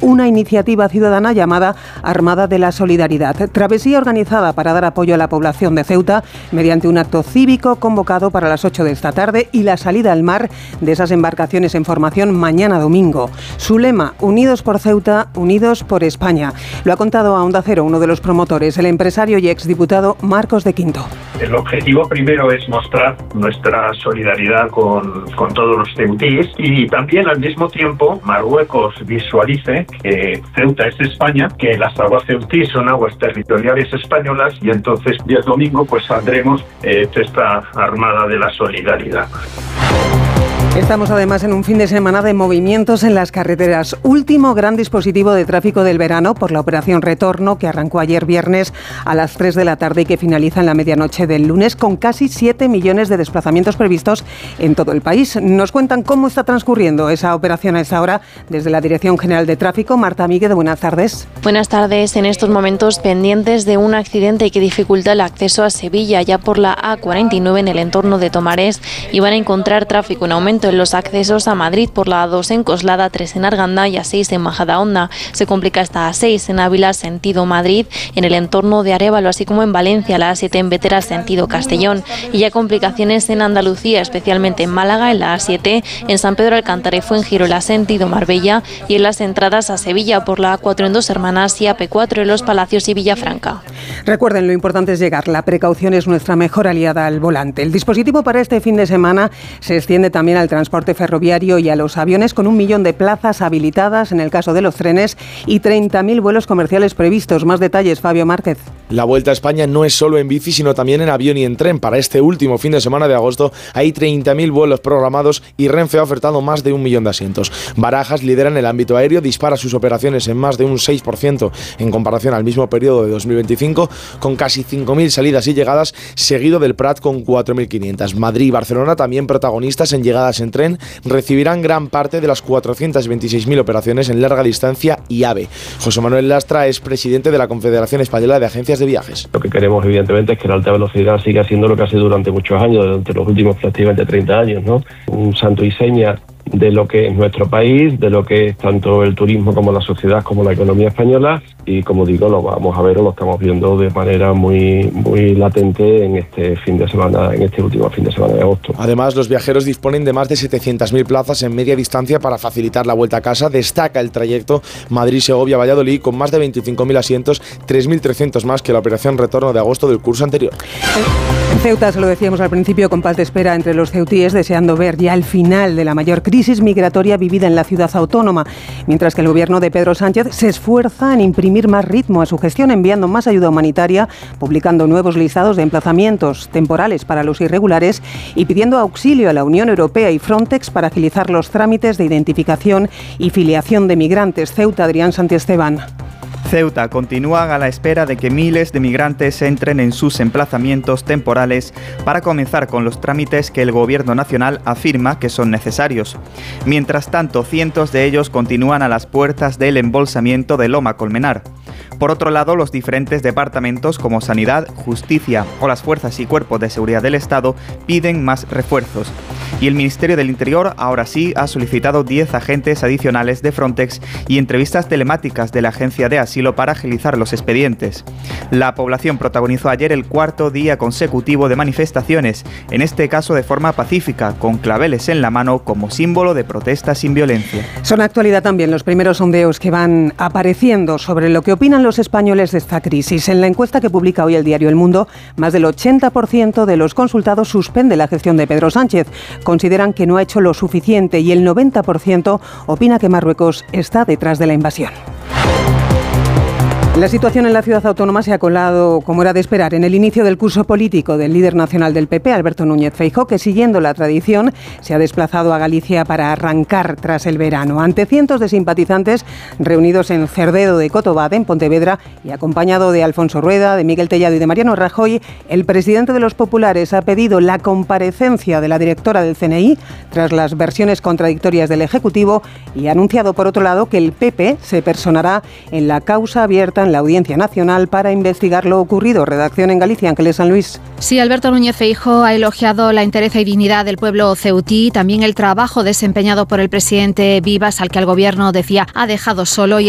una iniciativa ciudadana llamada Armada de la Solidaridad. Travesía organizada para dar apoyo a la población de Ceuta mediante un acto cívico convocado para las 8 de esta tarde y la salida al mar de esas embarcaciones en formación mañana domingo. Su lema, Unidos por Ceuta, Unidos por España. Lo ha contado a Onda Cero uno de los promotores, el empresario y exdiputado Marcos de Quinto. El objetivo primero es mostrar nuestra solidaridad con todos los ceutíes y también al mismo tiempo Marruecos visualice que Ceuta es España, que las aguas ceutí son aguas territoriales españolas y entonces el domingo pues saldremos esta Armada de la Solidaridad. Estamos además en un fin de semana de movimientos en las carreteras. Último gran dispositivo de tráfico del verano por la operación Retorno, que arrancó ayer viernes a las 3 de la tarde y que finaliza en la medianoche del lunes, con casi 7 millones de desplazamientos previstos en todo el país. Nos cuentan cómo está transcurriendo esa operación a esta hora desde la Dirección General de Tráfico. Marta Míguez, buenas tardes. Buenas tardes. En estos momentos pendientes de un accidente que dificulta el acceso a Sevilla, ya por la A49 en el entorno de Tomares, y van a encontrar tráfico en aumento en los accesos a Madrid por la A2 en Coslada, 3 en Arganda y A6 en Majadahonda. Se complica hasta A6 en Ávila, sentido Madrid, en el entorno de Arévalo, así como en Valencia, la A7 en Bétera, sentido Castellón. Y ya complicaciones en Andalucía, especialmente en Málaga, en la A7, en San Pedro Alcántara y Fuengirola, sentido Marbella, y en las entradas a Sevilla por la A4 en Dos Hermanas y AP4 en Los Palacios y Villafranca. Recuerden, lo importante es llegar. La precaución es nuestra mejor aliada al volante. El dispositivo para este fin de semana se extiende también al transporte ferroviario y a los aviones, con 1 millón de plazas habilitadas en el caso de los trenes y 30.000 vuelos comerciales previstos. Más detalles, Fabio Márquez. La Vuelta a España no es solo en bici, sino también en avión y en tren. Para este último fin de semana de agosto hay 30.000 vuelos programados y Renfe ha ofertado más de 1 millón de asientos. Barajas lidera en el ámbito aéreo, dispara sus operaciones en más de un 6% en comparación al mismo periodo de 2025, con casi 5.000 salidas y llegadas, seguido del Prat con 4.500. Madrid y Barcelona, también protagonistas en llegadas en tren, recibirán gran parte de las 426.000 operaciones en larga distancia y AVE. José Manuel Lastra es presidente de la Confederación Española de Agencias de Viajes. Lo que queremos, evidentemente, es que la alta velocidad siga siendo lo que ha sido durante muchos años, durante los últimos prácticamente 30 años, ¿no? Un santo y seña de lo que es nuestro país, de lo que es tanto el turismo como la sociedad, como la economía española, y como digo, lo vamos a ver o lo estamos viendo de manera muy latente en este fin de semana, en este último fin de semana de agosto. Además, los viajeros disponen de más de 700.000 plazas en media distancia para facilitar la vuelta a casa. Destaca el trayecto Madrid-Segovia-Valladolid con más de 25.000 asientos, 3.300 más que la operación Retorno de agosto del curso anterior. En Ceuta, se lo decíamos al principio, con paz de espera entre los ceutíes, deseando ver ya el final de la mayor crisis migratoria vivida en la ciudad autónoma, mientras que el gobierno de Pedro Sánchez se esfuerza en imprimir más ritmo a su gestión, enviando más ayuda humanitaria, publicando nuevos listados de emplazamientos temporales para los irregulares y pidiendo auxilio a la Unión Europea y Frontex para agilizar los trámites de identificación y filiación de migrantes. Ceuta, Adrián Santiesteban. Ceuta continúa a la espera de que miles de migrantes entren en sus emplazamientos temporales para comenzar con los trámites que el Gobierno Nacional afirma que son necesarios. Mientras tanto, cientos de ellos continúan a las puertas del embolsamiento de Loma Colmenar. Por otro lado, los diferentes departamentos como Sanidad, Justicia o las Fuerzas y Cuerpos de Seguridad del Estado piden más refuerzos. Y el Ministerio del Interior, ahora sí, ha solicitado 10 agentes adicionales de Frontex y entrevistas telemáticas de la Agencia de Asilo para agilizar los expedientes. La población protagonizó ayer el 4º día consecutivo de manifestaciones, en este caso de forma pacífica, con claveles en la mano como símbolo de protesta sin violencia. Son actualidad también los primeros sondeos que van apareciendo sobre lo que opinan los españoles de esta crisis. En la encuesta que publica hoy el diario El Mundo, más del 80% de los consultados suspende la gestión de Pedro Sánchez. Consideran que no ha hecho lo suficiente y el 90% opina que Marruecos está detrás de la invasión. La situación en la ciudad autónoma se ha colado, como era de esperar, en el inicio del curso político del líder nacional del PP, Alberto Núñez Feijóo, que siguiendo la tradición se ha desplazado a Galicia para arrancar tras el verano. Ante cientos de simpatizantes reunidos en Cerdedo de Cotobade, en Pontevedra, y acompañado de Alfonso Rueda, de Miguel Tellado y de Mariano Rajoy, el presidente de los populares ha pedido la comparecencia de la directora del CNI tras las versiones contradictorias del Ejecutivo y ha anunciado, por otro lado, que el PP se personará en la causa abierta en la Audiencia Nacional para investigar lo ocurrido. Redacción en Galicia, Ángeles San Luis. Sí, Alberto Núñez Feijóo ha elogiado la entereza y dignidad del pueblo ceutí, también el trabajo desempeñado por el presidente Vivas, al que el gobierno decía ha dejado solo, y